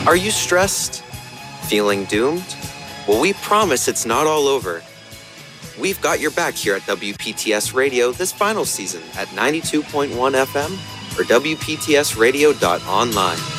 Are you stressed? Feeling doomed? Well, we promise it's not all over. We've got your back here at WPTS Radio this final season at 92.1 FM or WPTSradio.online.